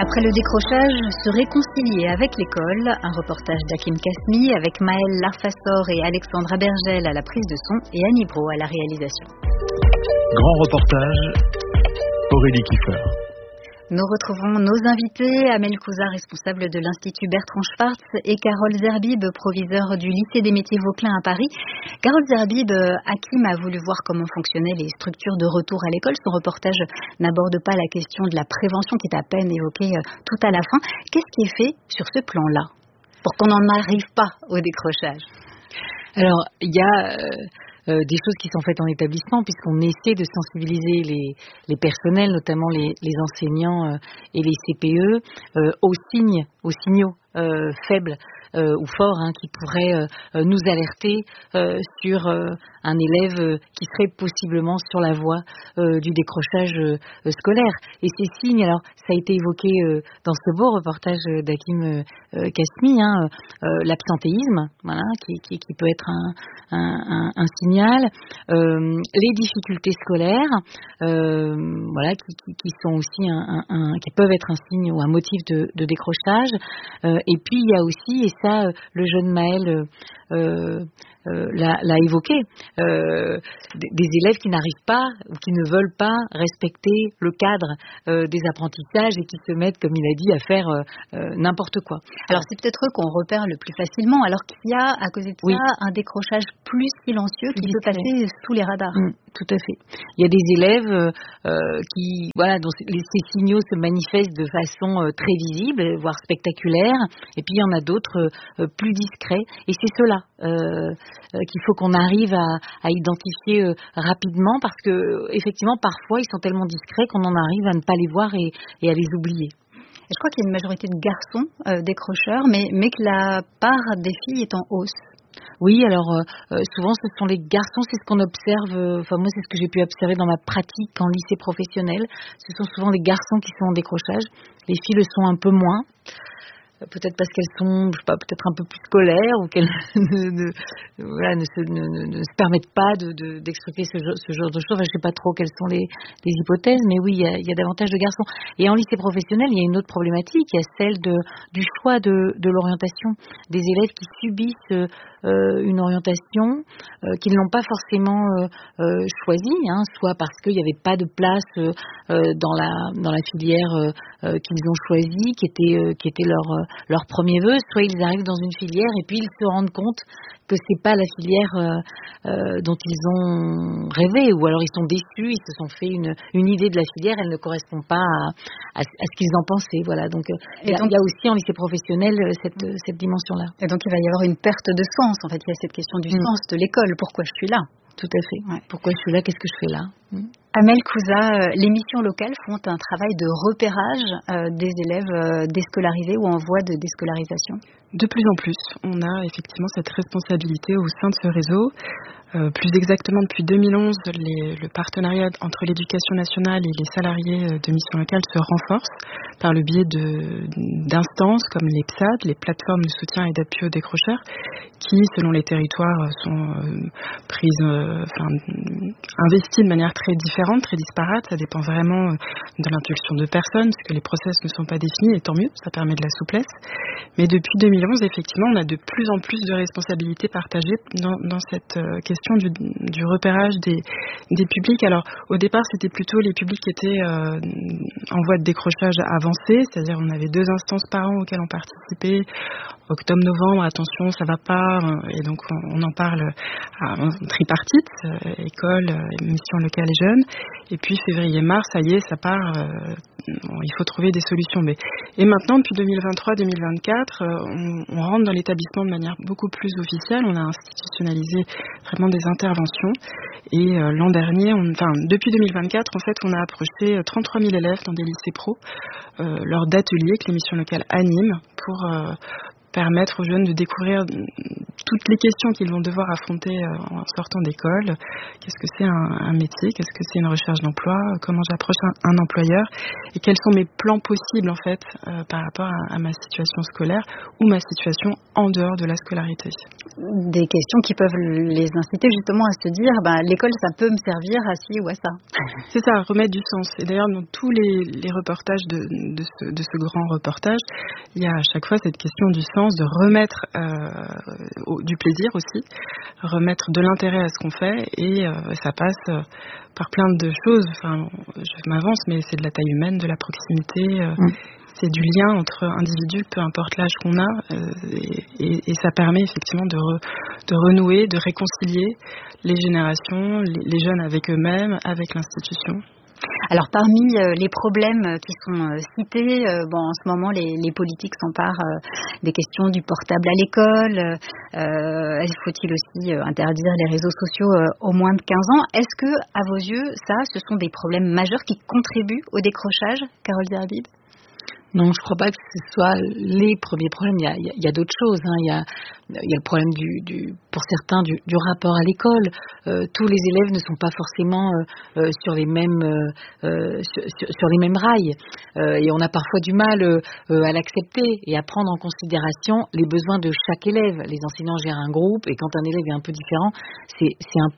Après le décrochage, se réconcilier avec l'école, un reportage d'Hakim Kasmi avec Maël Larfassor et Alexandra Bergel à la prise de son et Annie Bro à la réalisation. Grand reportage, Aurélie Kiefer. Nous retrouvons nos invités, Amel Kouza, responsable de l'Institut Bertrand Schwartz, et Carole Zerbib, proviseur du lycée des métiers Vauquelin à Paris. Carole Zerbib, Hakim a voulu voir comment fonctionnaient les structures de retour à l'école. Son reportage n'aborde pas la question de la prévention qui est à peine évoquée tout à la fin. Qu'est-ce qui est fait sur ce plan-là pour qu'on n'en arrive pas au décrochage? Alors, il y a des choses qui sont faites en établissement, puisqu'on essaie de sensibiliser les personnels, notamment les enseignants et les CPE, aux signaux faibles ou forts qui pourraient nous alerter sur un élève qui serait possiblement sur la voie du décrochage scolaire. Et ces signes, alors ça a été évoqué dans ce beau reportage d'Hakim Kasmi, l'absentéisme, voilà, qui peut être un signal, les difficultés scolaires, voilà, qui sont aussi qui peuvent être un signe ou un motif de décrochage. Et puis il y a aussi, et ça le jeune Maël l'a évoqué, des élèves qui n'arrivent pas ou qui ne veulent pas respecter le cadre des apprentissages et qui se mettent, comme il a dit, à faire n'importe quoi. Alors c'est peut-être eux qu'on repère le plus facilement, alors qu'il y a à cause de ça un décrochage plus silencieux qui peut passer sous les radars. Tout à fait. Il y a des élèves qui, voilà, dont ces signaux se manifestent de façon très visible, voire spectaculaire, et puis il y en a d'autres plus discrets, et c'est ceux-là qu'il faut qu'on arrive à identifier rapidement, parce que effectivement parfois ils sont tellement discrets qu'on en arrive à ne pas les voir et à les oublier. Je crois qu'il y a une majorité de garçons décrocheurs, mais que la part des filles est en hausse. Oui, alors souvent ce sont les garçons, c'est ce qu'on observe, enfin moi c'est ce que j'ai pu observer dans ma pratique en lycée professionnel, ce sont souvent les garçons qui sont en décrochage, les filles le sont un peu moins. Peut-être parce qu'elles sont, je sais pas, peut-être un peu plus scolaires ou qu'elles ne se permettent pas d'expliquer ce genre de choses. Enfin, je sais pas trop quelles sont les hypothèses, mais oui, il y a davantage de garçons. Et en lycée professionnel, il y a une autre problématique, il y a celle du choix de l'orientation. Des élèves qui subissent une orientation qu'ils n'ont pas forcément choisie, soit parce qu'il n'y avait pas de place dans la filière qu'ils ont choisie, qui était leur premier vœu, soit ils arrivent dans une filière et puis ils se rendent compte que c'est pas la filière dont ils ont rêvé, ou alors ils sont déçus, ils se sont fait une idée de la filière, elle ne correspond pas à ce qu'ils en pensaient, voilà. Donc il y a aussi en lycée professionnel cette dimension-là. Et donc il va y avoir une perte de sens, en fait, il y a cette question du sens de l'école, pourquoi je suis là? Tout à fait. Ouais. Pourquoi je suis là? Qu'est-ce que je fais là? Amel Kouza, les missions locales font un travail de repérage des élèves déscolarisés ou en voie de déscolarisation. De plus en plus, on a effectivement cette responsabilité au sein de ce réseau. Plus exactement, depuis 2011, le partenariat entre l'éducation nationale et les salariés de missions locales se renforce par le biais d'instances comme les PSAD, les plateformes de soutien et d'appui aux décrocheurs, qui, selon les territoires, sont investies de manière très différente, très disparate. Ça dépend vraiment de l'impulsion de personnes, parce que les process ne sont pas définis, et tant mieux, ça permet de la souplesse. Mais depuis 2011, effectivement, on a de plus en plus de responsabilités partagées dans cette question du repérage des publics. Alors, au départ, c'était plutôt les publics qui étaient en voie de décrochage avancé, c'est-à-dire on avait 2 instances par an auxquelles on participait. Octobre-novembre, attention, ça va pas, et donc on en parle en tripartite, école, mission locale et jeunes. Et puis février-mars, ça y est, ça part. Il faut trouver des solutions. Et maintenant, depuis 2023-2024, on rentre dans l'établissement de manière beaucoup plus officielle. On a institutionnalisé vraiment des interventions. Et l'an dernier, depuis 2024, en fait, on a approché 33 000 élèves dans des lycées pro lors d'ateliers que les missions locales animent pour permettre aux jeunes de découvrir toutes les questions qu'ils vont devoir affronter en sortant d'école. Qu'est-ce que c'est un métier? Qu'est-ce que c'est une recherche d'emploi? Comment j'approche un employeur? et quels sont mes plans possibles en fait par rapport à ma situation scolaire ou ma situation en dehors de la scolarité. Des questions qui peuvent les inciter justement à se dire l'école ça peut me servir à ci ou à ça. C'est ça, remettre du sens. Et d'ailleurs dans tous les reportages de ce grand reportage, il y a à chaque fois cette question du sens, de remettre du plaisir aussi, remettre de l'intérêt à ce qu'on fait, et ça passe par plein de choses. Enfin, je m'avance, mais c'est de la taille humaine, de la proximité, c'est du lien entre individus, peu importe l'âge qu'on a, et ça permet effectivement de renouer, de réconcilier les générations, les jeunes avec eux-mêmes, avec l'institution. Alors parmi les problèmes qui sont cités, en ce moment les politiques s'emparent des questions du portable à l'école. Faut-il aussi interdire les réseaux sociaux aux moins de 15 ans? Est-ce que, à vos yeux, ce sont des problèmes majeurs qui contribuent au décrochage, Carole Zerbib? Non, je ne crois pas que ce soit les premiers problèmes. Il y a d'autres choses. Il y a le problème pour certains du rapport à l'école. Tous les élèves ne sont pas forcément sur les mêmes rails, et on a parfois du mal à l'accepter et à prendre en considération les besoins de chaque élève. Les enseignants gèrent un groupe, et quand un élève est un peu différent, c'est un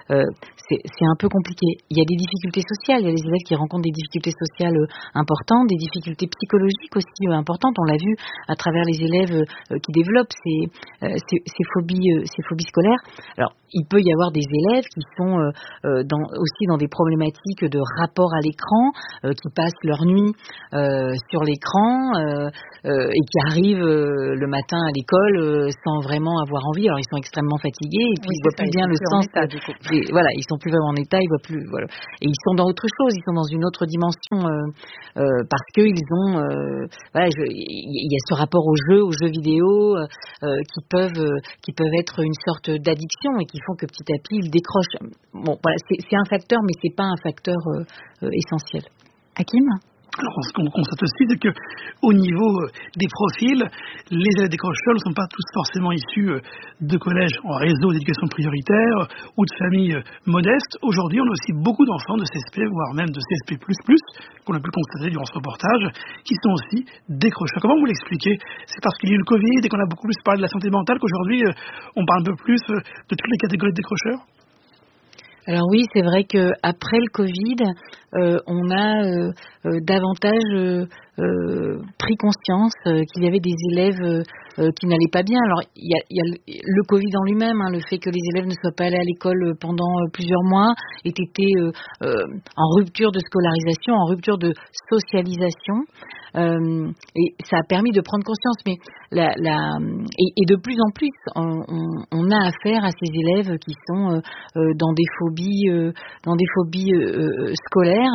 peu compliqué. Il y a des difficultés sociales. Il y a des élèves qui rencontrent des difficultés sociales importantes, des difficultés psychologiques aussi importantes. On l'a vu à travers les élèves qui développent ces phobies scolaires. Alors, il peut y avoir des élèves qui sont aussi dans des problématiques de rapport à l'écran, qui passent leur nuit sur l'écran et qui arrivent le matin à l'école sans vraiment avoir envie. Alors, ils sont extrêmement fatigués et puis ils voient plus bien le sens. Voilà, ils sont plus vraiment en état, ils voient plus. Voilà. Et ils sont dans autre chose, ils sont dans une autre dimension parce qu'ils ont. Il y a ce rapport aux jeux vidéo qui peuvent être une sorte d'addiction et qui font que petit à petit ils décrochent. Bon, voilà, c'est un facteur, mais c'est pas un facteur essentiel. Hakim ? Alors, ce qu'on constate aussi, c'est qu'au niveau des profils, les élèves décrocheurs ne sont pas tous forcément issus de collèges en réseau d'éducation prioritaire ou de familles modestes. Aujourd'hui, on a aussi beaucoup d'enfants de CSP, voire même de CSP++, qu'on a pu constater durant ce reportage, qui sont aussi décrocheurs. Comment vous l'expliquez ? C'est parce qu'il y a eu le Covid et qu'on a beaucoup plus parlé de la santé mentale qu'aujourd'hui, on parle un peu plus de toutes les catégories de décrocheurs ? Alors oui, c'est vrai qu'après le Covid, on a davantage pris conscience qu'il y avait des élèves qui n'allaient pas bien. Alors il y a le Covid en lui-même, le fait que les élèves ne soient pas allés à l'école pendant plusieurs mois, étaient en rupture de scolarisation, en rupture de socialisation, et ça a permis de prendre conscience. Mais et de plus en plus, on a affaire à ces élèves qui sont dans des phobies scolaires.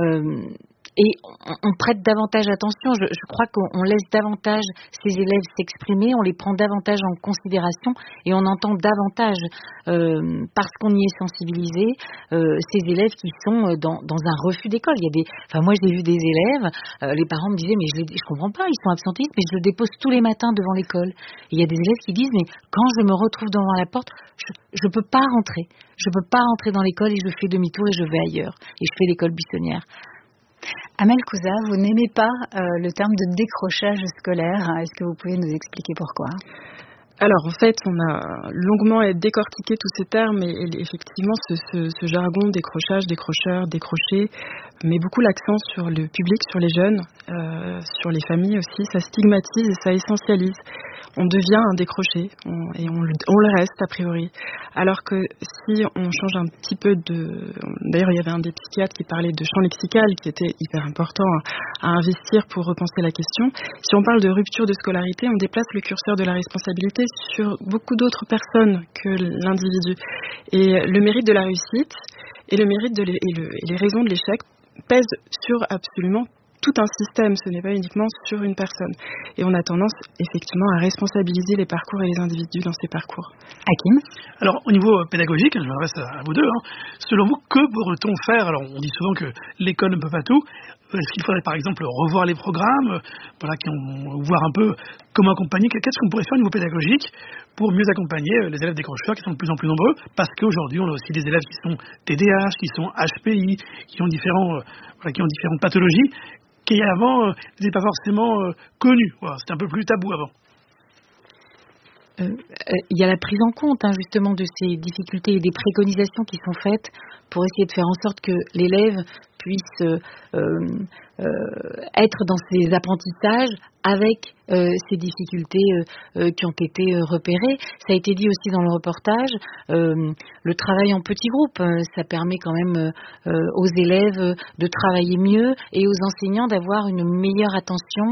Et on prête davantage attention. Je crois qu'on laisse davantage ces élèves s'exprimer, on les prend davantage en considération et on entend davantage, parce qu'on y est sensibilisé, ces élèves qui sont dans un refus d'école. Moi j'ai vu des élèves, les parents me disaient mais je comprends pas, ils sont absentéistes, mais je le dépose tous les matins devant l'école. Et il y a des élèves qui disent mais quand je me retrouve devant la porte, je peux pas rentrer. Je peux pas rentrer dans l'école et je fais demi-tour et je vais ailleurs. Et je fais l'école buissonnière. Amel Kouza, vous n'aimez pas le terme de décrochage scolaire. Est-ce que vous pouvez nous expliquer pourquoi ? Alors en fait, on a longuement décortiqué tous ces termes et effectivement ce jargon décrochage, décrocheur, décroché met beaucoup l'accent sur le public, sur les jeunes, sur les familles aussi. Ça stigmatise et ça essentialise. On devient un décroché et on le reste a priori. Alors que si on change un petit peu D'ailleurs, il y avait un des psychiatres qui parlait de champ lexical qui était hyper important à investir pour repenser la question. Si on parle de rupture de scolarité, on déplace le curseur de la responsabilité sur beaucoup d'autres personnes que l'individu. Et le mérite de la réussite et les raisons de l'échec pèsent sur absolument tout un système, ce n'est pas uniquement sur une personne. Et on a tendance effectivement à responsabiliser les parcours et les individus dans ces parcours. Hakim ? Alors au niveau pédagogique, je m'adresse à vous deux, selon vous, que pourrait-on faire ? Alors on dit souvent que l'école ne peut pas tout. Est-ce qu'il faudrait par exemple revoir les programmes, voir un peu comment accompagner ? Qu'est-ce qu'on pourrait faire au niveau pédagogique pour mieux accompagner les élèves décrocheurs qui sont de plus en plus nombreux, parce qu'aujourd'hui, on a aussi des élèves qui sont TDAH, qui sont HPI, qui ont différentes pathologies, qui avant n'étaient pas forcément connues. Voilà, c'était un peu plus tabou avant. Il y a la prise en compte justement de ces difficultés et des préconisations qui sont faites pour essayer de faire en sorte que l'élève puisse être dans ses apprentissages avec ces difficultés qui ont été repérées. Ça a été dit aussi dans le reportage, le travail en petits groupes, ça permet quand même aux élèves de travailler mieux et aux enseignants d'avoir une meilleure attention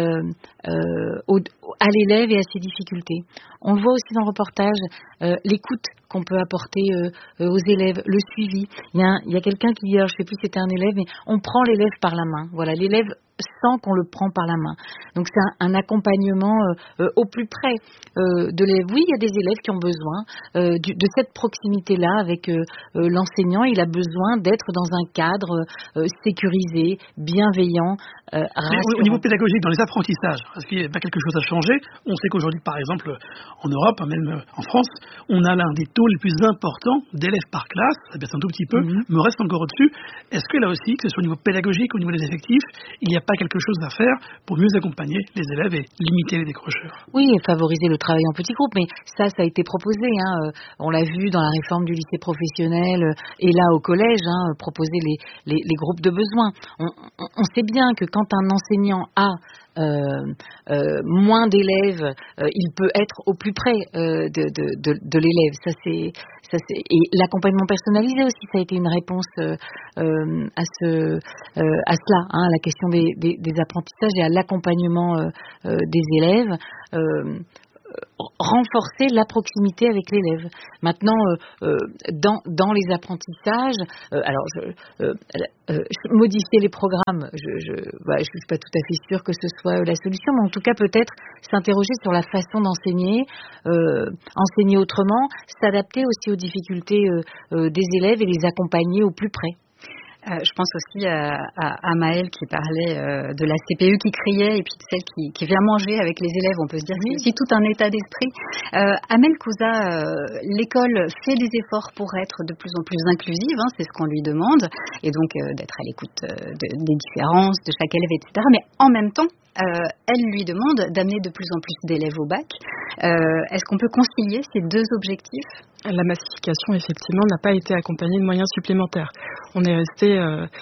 à l'élève et à ses difficultés. On le voit aussi dans le reportage, l'écoute qu'on peut apporter aux élèves, le suivi. Il y a quelqu'un qui dit, alors je ne sais plus si c'était un élève, mais on prend l'élève par la main. Voilà, l'élève sent qu'on le prend par la main. Donc c'est un accompagnement au plus près de l'élève. Oui, il y a des élèves qui ont besoin de cette proximité-là avec l'enseignant. Il a besoin d'être dans un cadre sécurisé, bienveillant, rassurant. Au niveau pédagogique, dans les apprentissages, est-ce qu'il n'y a pas quelque chose à changer? On sait qu'aujourd'hui, par exemple, en Europe, même en France, on a l'un des taux les plus importants d'élèves par classe, ça baisse un tout petit peu, mais reste encore au-dessus. Est-ce que là aussi, que ce soit au niveau pédagogique, au niveau des effectifs, il n'y a pas quelque chose à faire pour mieux accompagner les élèves et limiter les décrocheurs? Oui, et favoriser le travail en petits groupes, mais ça a été proposé. On l'a vu dans la réforme du lycée professionnel et là au collège, proposer les groupes de besoins. On sait bien que quand un enseignant a moins d'élèves, il peut être au plus près de l'élève. Ça c'est et l'accompagnement personnalisé aussi, ça a été une réponse à cela, à la question des apprentissages et à l'accompagnement des élèves. Renforcer la proximité avec l'élève. Maintenant, dans les apprentissages, modifier les programmes, je suis pas tout à fait sûre que ce soit la solution, mais en tout cas peut-être s'interroger sur la façon d'enseigner, enseigner autrement, s'adapter aussi aux difficultés des élèves et les accompagner au plus près. Je pense aussi à Maëlle qui parlait de la CPU qui criait et puis de celle qui vient manger avec les élèves. On peut se dire que c'est aussi tout un état d'esprit. Amel Kouza, l'école fait des efforts pour être de plus en plus inclusive, c'est ce qu'on lui demande, et donc d'être à l'écoute des différences de chaque élève, etc. Mais en même temps, elle lui demande d'amener de plus en plus d'élèves au bac. Est-ce qu'on peut concilier ces deux objectifs? La massification, effectivement, n'a pas été accompagnée de moyens supplémentaires. On est resté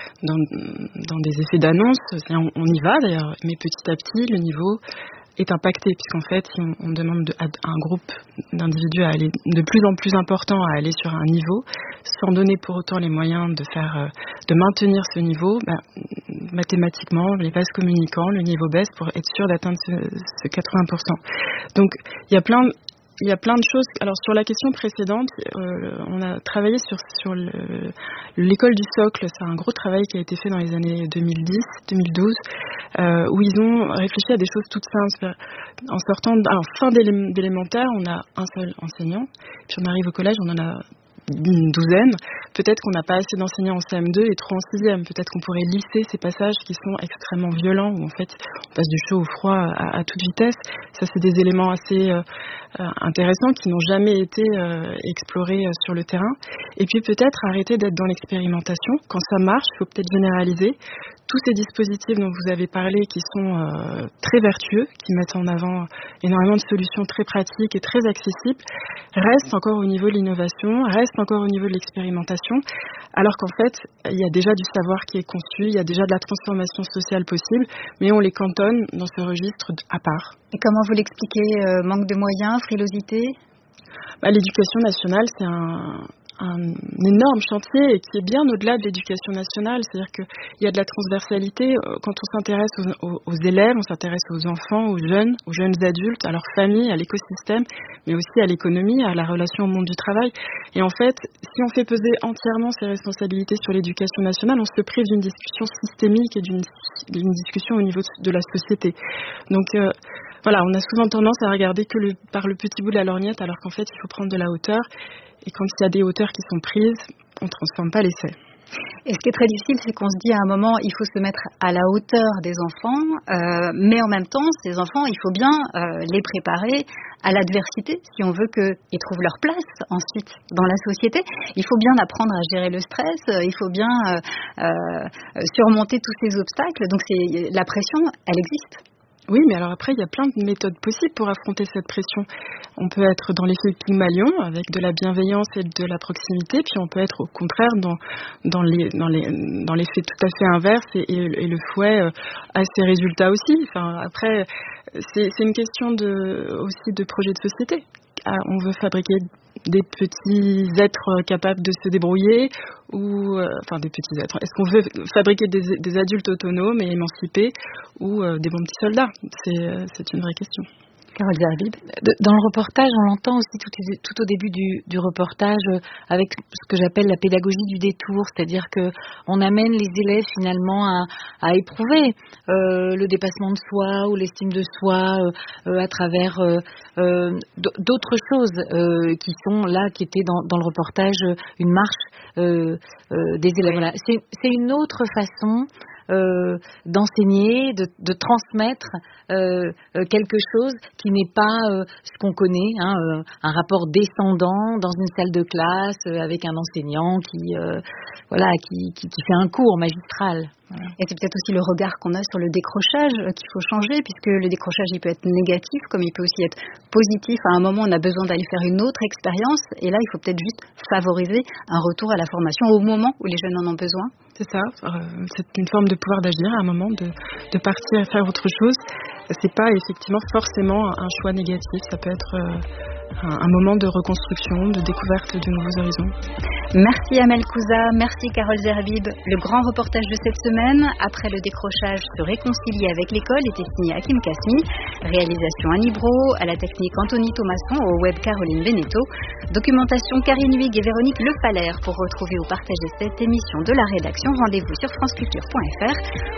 dans des effets d'annonce, on y va d'ailleurs, mais petit à petit, le niveau est impacté, puisqu'en fait, si on demande à un groupe d'individus à aller de plus en plus important à aller sur un niveau, sans donner pour autant les moyens de maintenir ce niveau, mathématiquement, les vases communicants, le niveau baisse pour être sûr d'atteindre ce 80%. Donc, il y a plein de choses. Alors sur la question précédente, on a travaillé sur l'école du socle. C'est un gros travail qui a été fait dans les années 2010-2012, où ils ont réfléchi à des choses toutes simples. En sortant, fin d'élémentaire, on a un seul enseignant, puis on arrive au collège, on en a une douzaine. Peut-être qu'on n'a pas assez d'enseignants en CM2 et trop en 6e. Peut-être qu'on pourrait lisser ces passages qui sont extrêmement violents, où en fait on passe du chaud au froid à toute vitesse. Ça, c'est des éléments assez intéressants qui n'ont jamais été explorés sur le terrain. Et puis peut-être arrêter d'être dans l'expérimentation. Quand ça marche, il faut peut-être généraliser. Tous ces dispositifs dont vous avez parlé, qui sont très vertueux, qui mettent en avant énormément de solutions très pratiques et très accessibles, restent encore au niveau de l'innovation, restent encore au niveau de l'expérimentation, alors qu'en fait, il y a déjà du savoir qui est conçu, il y a déjà de la transformation sociale possible, mais on les cantonne dans ce registre à part. Et comment vous l'expliquez? Manque de moyens, frilosité? L'éducation nationale, c'est un énorme chantier et qui est bien au-delà de l'éducation nationale, c'est-à-dire qu'il y a de la transversalité. Quand on s'intéresse aux élèves, on s'intéresse aux enfants, aux jeunes adultes, à leur famille, à l'écosystème, mais aussi à l'économie, à la relation au monde du travail. Et en fait, si on fait peser entièrement ces responsabilités sur l'éducation nationale, on se prive d'une discussion systémique et d'une discussion au niveau de la société. Donc voilà, on a souvent tendance à regarder que par le petit bout de la lorgnette, alors qu'en fait, il faut prendre de la hauteur. Et quand il y a des hauteurs qui sont prises, on ne transforme pas l'essai. Et ce qui est très difficile, c'est qu'on se dit à un moment, il faut se mettre à la hauteur des enfants, mais en même temps, ces enfants, il faut bien les préparer à l'adversité, si on veut qu'ils trouvent leur place ensuite dans la société. Il faut bien apprendre à gérer le stress, il faut bien surmonter tous ces obstacles. Donc la pression, elle existe. Oui, mais alors après, il y a plein de méthodes possibles pour affronter cette pression. On peut être dans l'effet Pygmalion, avec de la bienveillance et de la proximité, puis on peut être au contraire dans l'effet tout à fait inverse et le fouet a ses résultats aussi. Enfin, après, c'est une question aussi de projet de société. On veut fabriquer des petits êtres capables de se débrouiller des petits êtres. Est-ce qu'on veut fabriquer des adultes autonomes et émancipés ou des bons petits soldats? C'est une vraie question. Carole Zerbib. Dans le reportage, on l'entend aussi tout au début du reportage avec ce que j'appelle la pédagogie du détour, c'est-à-dire que on amène les élèves finalement à éprouver le dépassement de soi ou l'estime de soi à travers d'autres choses qui sont là, qui étaient dans le reportage, une marche des élèves. Voilà. C'est une autre façon d'enseigner, de transmettre quelque chose qui n'est pas ce qu'on connaît, un rapport descendant dans une salle de classe avec un enseignant qui fait un cours magistral. Et c'est peut-être aussi le regard qu'on a sur le décrochage qu'il faut changer, puisque le décrochage, il peut être négatif, comme il peut aussi être positif. À un moment, on a besoin d'aller faire une autre expérience, et là, il faut peut-être juste favoriser un retour à la formation au moment où les jeunes en ont besoin. C'est ça, c'est une forme de pouvoir d'agir à un moment, de partir et faire autre chose. C'est pas effectivement forcément un choix négatif, ça peut être un moment de reconstruction, de découverte de nouveaux horizons. Merci Amel Kouza, merci Carole Zerbib. Le grand reportage de cette semaine, après le décrochage, se réconcilier avec l'école, était signé Hakim Kasmi. Réalisation Annie Brault, à la technique Anthony Thomasson, au web Caroline Beneteau. Documentation Karine Huyghe et Véronique Le Falaire. Pour retrouver ou partager cette émission de la rédaction, rendez-vous sur franceculture.fr.